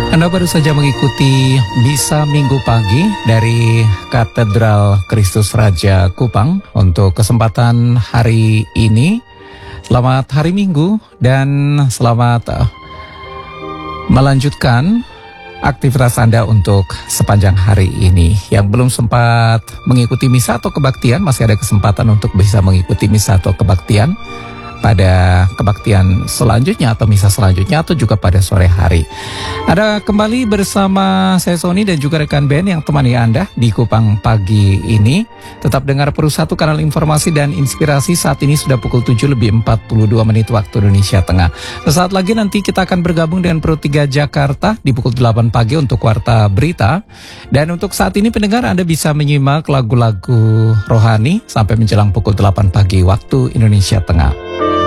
Anda baru saja mengikuti Misa Minggu Pagi dari Katedral Kristus Raja Kupang. Untuk kesempatan hari ini, selamat hari Minggu dan selamat melanjutkan aktivitas Anda untuk sepanjang hari ini. Yang belum sempat mengikuti misa atau kebaktian, masih ada kesempatan untuk bisa mengikuti misa atau kebaktian pada kebaktian selanjutnya atau misa selanjutnya atau juga pada sore hari. Ada kembali bersama saya Sony dan juga rekan band yang temani Anda di Kupang pagi ini. Tetap dengar Peru 1 kanal informasi dan inspirasi. Saat ini sudah pukul 7:42 waktu Indonesia Tengah. Sesaat lagi nanti kita akan bergabung dengan Peru 3 Jakarta di pukul 8 pagi untuk Warta Berita. Dan untuk saat ini pendengar, Anda bisa menyimak lagu-lagu rohani sampai menjelang pukul 8 pagi waktu Indonesia Tengah.